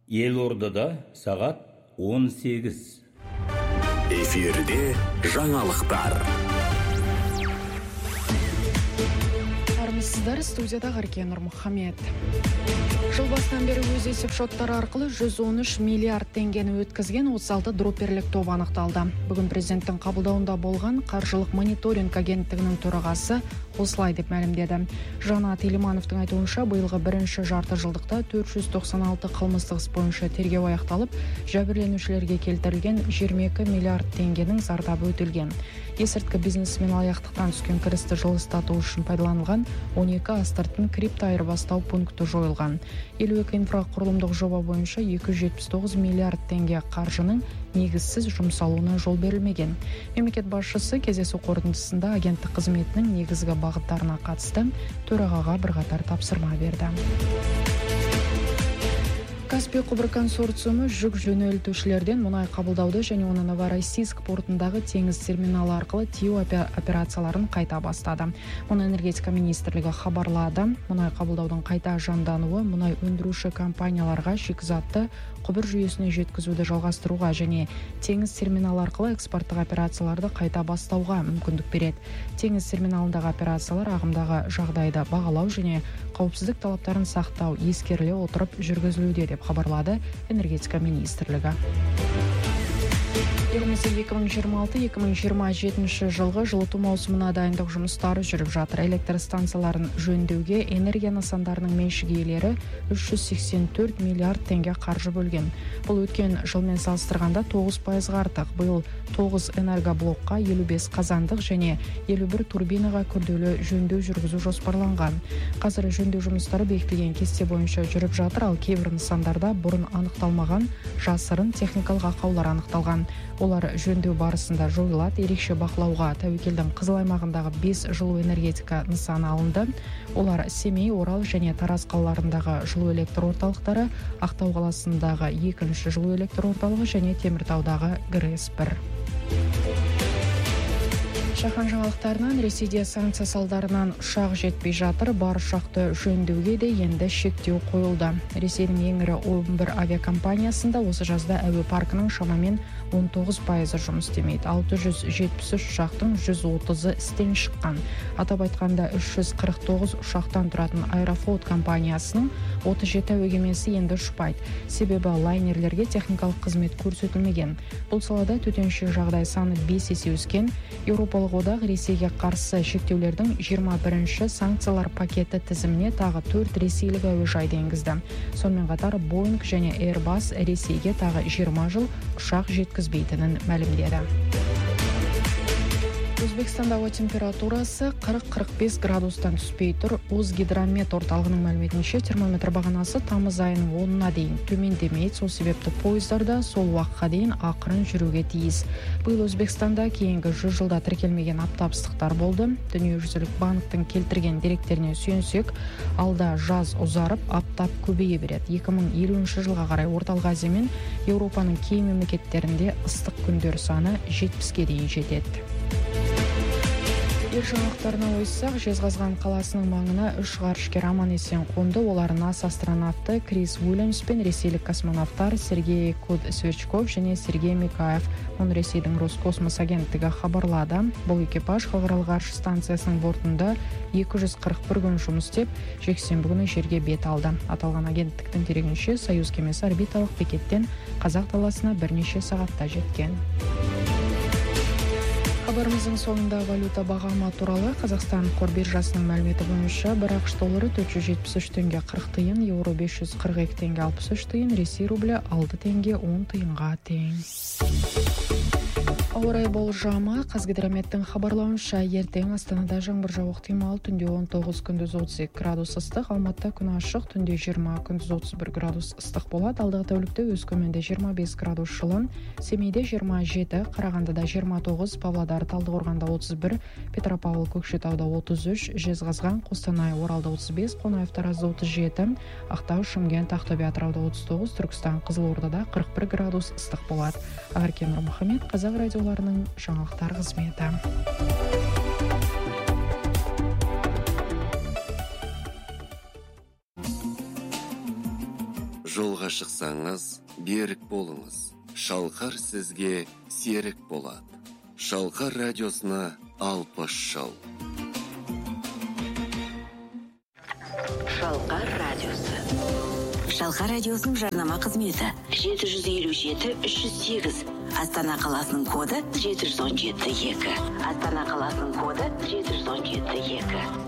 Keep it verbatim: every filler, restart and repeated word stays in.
Елордада сағат он сегіз. Эфирде жаңалықтар. Армысыздар, студияда Ғаркен Нұрмұхамед. Жыл басынан бері өз есеп шоттары арқылы жүз он үш миллиард теңгені өткізген отыз алты дроперлік топ анықталды. Бүгін президенттің қабылдауында болған қаржылық мониторинг агенттігінің төрағасы осылай деп мәлімдеді. Жанат Елимановтың айтуынша, биылғы бірінші жарты жылдықта төрт жүз тоқсан алты қылмыстық іс бойынша тергеу аяқталып, жәбірленушілерге келтірілген жиырма екі миллиард теңгенің зардабы өтелген. Есірткі бизнесімен алаяқтықтан түскен кірісті жылыстату үшін пайдаланылған он екі астыртын крипто айырбастау пункті жойылған. елу екі инфрақұрылымдық жоба бойынша екі жүз жетпіс тоғыз миллиард теңге қаржының негізсіз жұмсалуына жол берілмеген. Мемлекет басшысы кездесу қорытындысында агенттік қызметінің негізгі бағыттарына қатысты төрағаға бірқатар тапсырма берді. Каспий құбыр консорциумы жүк жөнелтушілерден мұнай қабылдауды және оны Новороссийск портындағы теңіз терминалы арқылы тиеу операцияларын қайта бастады. Мұны энергетика министрлігі хабарлады. Мұнай қабылдаудың қайта жандануы мұнай өндіруші компанияларға шикізатты құбыр жүйесіне жеткізуді жалғастыруға және теңіз терминалы арқылы экспорттық операцияларды қайта бастауға мүмкіндік береді. Теңіз терминалындағы операциялар ағымдағы жағдайды бағалау және қауіпсіздік талаптарын сақтау ескеріле отырып жүргізілуде деп хабарлады энергетика министрлігі. Елімізде екі мың жиырма алты - екі мың жиырма жетінші жылғы жылыту маусымына дайындық жұмыстары жүріп жатыр. Электр станцияларын жөндеуге энергия нысандарының меншік иелері үш жүз сексен төрт миллиард теңге қаржы бөлген. Бұл өткен жылмен салыстырғанда тоғыз пайызға артық. Биыл тоғыз энергоблокқа, елу бес қазандық және елу бір турбинаға күрделі жөндеу жүргізу жоспарланған. Қазір жөндеу жұмыстары бекітілген кесте бойынша жүріп жатыр, ал кейбір нысандарда бұрын анықталмаған жасырын техникалық ақаулар анықталған. Олар жөндеу барысында жойылады. Ерекше бақылауға тәуекелдің Қызыл аймағындағы бес жылу энергетика нысаны алынды. Олар Семей, Орал және Тараз қалаларындағы жылу электр орталықтары, Ақтау қаласындағы екінші жылу электр орталығы және Теміртаудағы ГРЭС бір. Жаһан жаңалықтарынан Ресейде санкция салдарынан ұшақ жетпей жатыр. Бар ұшақты жөндеуге де енді шектеу қойылды. Ресейдің ең ірі он бір авиакомпаниясында осы жазда әуе паркінің шамамен он тоғыз пайызы жұмыс істемейді. алты жүз жетпіс үш ұшақтың жүз отызы істен шыққан. Атап айтқанда үш жүз қырық тоғыз ұшақтан тұратын Аэрофлот компаниясының отыз жеті әуе кемесі енді ұшпайды. Себебі лайнерлерге техникалық қызмет көрсетілмеген. Бұл салада төтенше жағдай саны бес есе өскен. Еуропалық одақ Ресейге қарсы шектеулердің жиырма бірінші санкциялар пакеті тізіміне тағы төрт ресейлік әуежайды енгізді. Сонымен қатар Boeing және Airbus Ресейге тағы жиырма жыл ұшақ жеткізбейтінін мәлімдеді. Өзбекстанда ауа температурасы қырық - қырық бес градустан түспей тұр. Озгидромет орталығының мәліметінше термометр бағанасы тамыз айының онына дейін төмендемейді. Сол себепті пойыздарда сол уақытқа дейін ақырын жүруге тиіс. Биыл Өзбекстанда кейінгі жүз жылда тіркелмеген аптап ыстықтар болды. Дүниежүзілік банктың келтірген деректеріне сүйенсек, алда жаз ұзарып, аптап көбейе береді. екі мың елуінші жылға қарай Орталық Азия мен Еуропаның кей мемлекеттерінде ыстық күндер саны жетпіске дейін жетеді. Ел жаңалықтарына ойыссақ, Жезқазған қаласының маңына үш ғарышкер аман-есен қонды. Олар НАСА астронавты Крис Уильямс пен ресейлік космонавтар Сергей Куд-Сверчков және Сергей Микаев. Оны Ресейдің Роскосмос агенттігі хабарлады. Бұл экипаж халықаралық ғарыш станциясының бортында екі жүз қырық бір күн жұмыс істеп, жексенбі күні жерге бет алды. Аталған агенттіктің дерегінше, Союз кемесі орбиталық бекеттен Қазақ даласына бірнеше сағатта жеткен. Хабарымыздың соңында валюта бағамы туралы. Қазақстан қор биржасының мәліметі бойынша бір ақш доллары төрт жүз жетпіс үш теңге қырық тиын, еуро бес жүз қырық екі теңге алпыс үш тиын, Ресей рублі алты теңге он тиынға тең. Ауа райы болжамы. Қазгидрометтің хабарлауынша, ертең Астанада жаңбыр жауы ықтимал, түнде он тоғыз, күндіз отыз екі градус ыстық, Алматыда күн ашық, түнде жиырма, күндіз отыз бір градус ыстық болады. Алдағы тәулікте Өскеменде жиырма бес градус жылы, Семейде жиырма жеті, Қарағандыда жиырма тоғыз, Павлодар, Талдықорғанда отыз бір, Петропавл, Көкшетауда отыз үш, Жезқазған, Қостанай, Оралда отыз бес, Қонаев, Таразда отыз жеті, Ақтау, Шымкент, Ақтөбе, Атырауда отыз тоғыз, Түркістан, Қызылордада қырық бір градус ыстық болады. Ғаркен Нұрмұхамед, Қазақ радиоларының жаңалықтар қызметі. Жолға шықсаңыз, берік болыңыз. Шалқар сізге серік болады. Шалқар радиосына алпыс жыл. Шалқар радиосы. Шалқар радиосының жарнама қызметі жеті жүз елу жеті үш жүз сегіз. Астана қаласының коды жеті жүз он жеті екі. Астана қаласының коды жеті жүз он жеті екі.